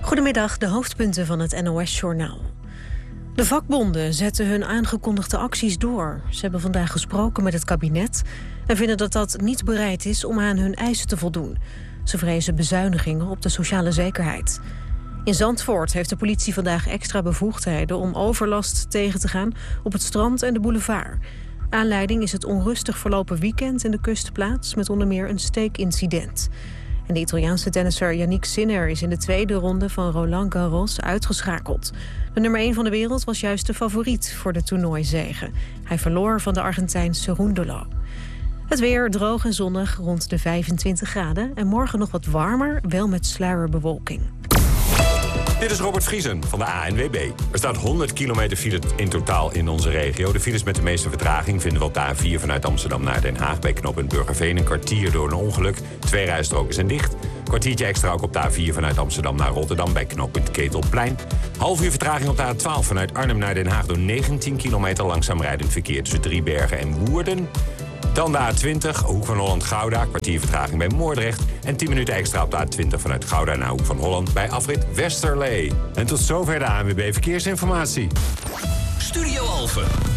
Goedemiddag, de hoofdpunten van het NOS-journaal. De vakbonden zetten hun aangekondigde acties door. Ze hebben vandaag gesproken met het kabinet en vinden dat dat niet bereid is om aan hun eisen te voldoen. Ze vrezen bezuinigingen op de sociale zekerheid. In Zandvoort heeft de politie vandaag extra bevoegdheden om overlast tegen te gaan op het strand en de boulevard. Aanleiding is het onrustig verlopen weekend in de kustplaats met onder meer een steekincident. En de Italiaanse tennisser Yannick Sinner is in de tweede ronde van Roland Garros uitgeschakeld. De nummer 1 van de wereld was juist de favoriet voor de toernooizege. Hij verloor van de Argentijn Cerúndolo. Het weer droog en zonnig rond de 25 graden. En morgen nog wat warmer, wel met sluierbewolking. Dit is Robert Vriesen van de ANWB. Er staat 100 kilometer file in totaal in onze regio. De files met de meeste vertraging vinden we op de A4 vanuit Amsterdam naar Den Haag. Bij knooppunt Burgerveen een kwartier door een ongeluk. 2 rijstroken zijn dicht. Kwartiertje extra ook op de A4 vanuit Amsterdam naar Rotterdam bij knooppunt Ketelplein. Half uur vertraging op de A12 vanuit Arnhem naar Den Haag door 19 kilometer langzaam rijdend verkeer tussen Driebergen en Woerden. Dan de A20, Hoek van Holland-Gouda, kwartier vertraging bij Moordrecht. En 10 minuten extra op de A20 vanuit Gouda naar Hoek van Holland bij afrit Westerlee. En tot zover de ANWB Verkeersinformatie. Studio Alphen.